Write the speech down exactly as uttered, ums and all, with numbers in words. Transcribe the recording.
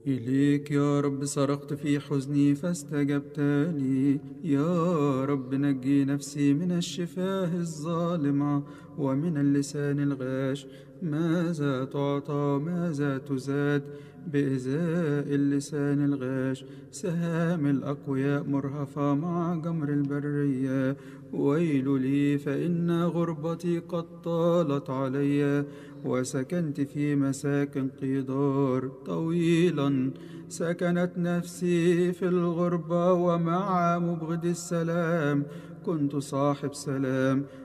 إليك يا رب صرخت في حزني فاستجبت لي. يا رب نجي نفسي من الشفاه الظالمة ومن اللسان الغاش. ماذا تعطى ماذا تزاد بإزاء اللسان الغاش؟ سهام الأقوياء مرهفة مع جمر البرية. ويل لي فإن غربتي قد طالت علي، وسكنت في مساكن قدار طويلا. سكنت نفسي في الغربة ومع مبغض السلام. كنت صاحب سلام